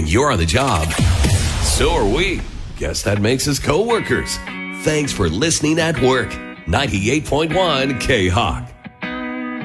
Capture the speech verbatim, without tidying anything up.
when you're on the job, so are we. Guess that makes us co-workers. Thanks for listening at work. ninety-eight point one K-Hawk.